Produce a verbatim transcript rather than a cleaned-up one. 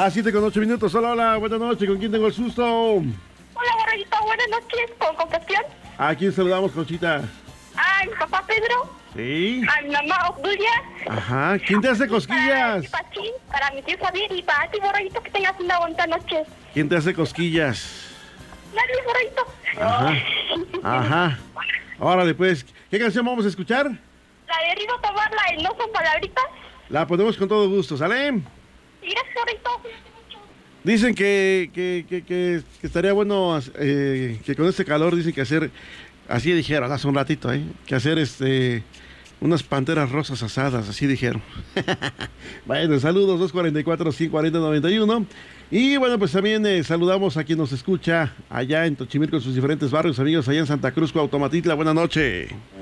Ah, siete con ocho minutos. Hola, hola, buenas noches. ¿Con quién tengo el susto? Hola, Borreguito, buenas noches, con compasión. ¿A quién saludamos, Conchita? A mi papá Pedro. Sí. A mi mamá Obdulia. Ajá. ¿Quién te hace cosquillas? Para ti, para mi tío Javier y para ti, Borreguito, que tengas una bonita noche. ¿Quién te hace cosquillas? Nadie, Borreguito. Ajá. Ajá. Órale, pues. ¿Qué canción vamos a escuchar? La de Rigo Tobar, la de No Son Palabritas. La ponemos con todo gusto, ¿sale? Gracias, Borreguito. Dicen que, que, que, que, que estaría bueno eh, que con este calor dicen que hacer, así dijeron hace un ratito, ¿eh? Que hacer este unas panteras rosas asadas, así dijeron. Bueno, saludos, dos cuarenta y cuatro, ciento cuarenta, noventa y uno. Y bueno, pues también eh, saludamos a quien nos escucha allá en Tochimilco, en sus diferentes barrios, amigos allá en Santa Cruz, Cuauhtomatitla. Buenas noches.